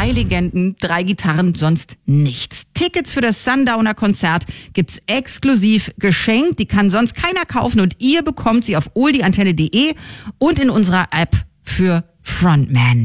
3 Legenden, 3 Gitarren, sonst nichts. Tickets für das Sundowner-Konzert gibt's exklusiv geschenkt. Die kann sonst keiner kaufen und ihr bekommt sie auf oldieantenne.de und in unserer App für Frontman.